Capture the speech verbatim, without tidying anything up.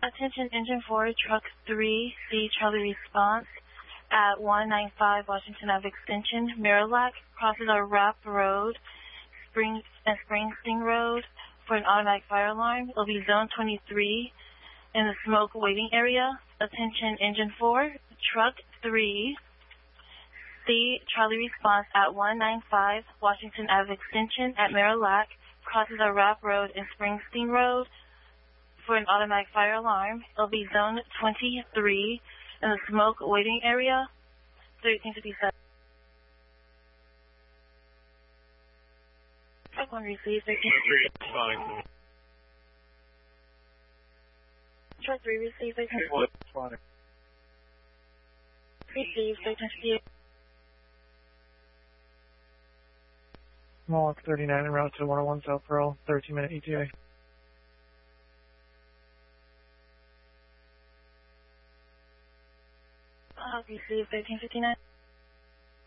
Attention Engine four, Truck three, C Charlie response at one ninety-five Washington Avenue Extension, Marillac, crosses our Rapp Road, Spring, and Springsteen Road for an automatic fire alarm. It'll be zone twenty-three in the smoke waiting area. Attention Engine four, Truck three, C Charlie response at one ninety-five Washington Avenue Extension at Marillac, crosses our Rapp Road and Springsteen Road for an automatic fire alarm. It'll be zone twenty-three in the smoke waiting area. thirteen fifty-seven. Truck one received. thirteen Responding. Truck three received. thirteen Responding. Received. thirteen fifty-eight. Mohawk thirty-nine en route to one oh one South Pearl, thirteen minute E T A. Mohawk received. thirteen fifty-nine.